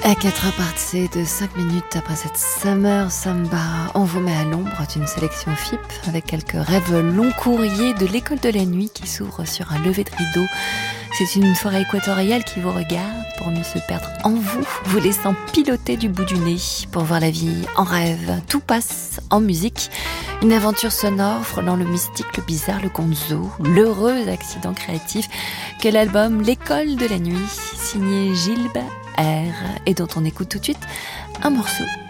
À 4 parties de 5 minutes après cette Summer Samba, on vous met à l'ombre d'une sélection FIP avec quelques rêves long courriers de l'école de la nuit qui s'ouvre sur un lever de rideau. C'est une forêt équatoriale qui vous regarde pour mieux se perdre en vous, vous laissant piloter du bout du nez pour voir la vie en rêve. Tout passe en musique. Une aventure sonore frôlant le mystique, le bizarre, le gonzo, l'heureux accident créatif que l'album L'école de la nuit, signé Gilbert R, et dont on écoute tout de suite un morceau.